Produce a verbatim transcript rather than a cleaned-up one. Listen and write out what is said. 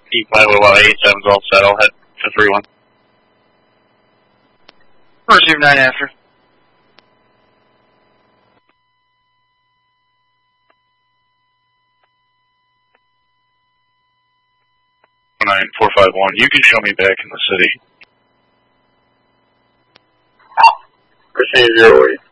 Keep Pilot while eighty-seven's all set. I'll head to three one. Receive nine after. nine four five one. You can show me back in the city. Receive zero eight.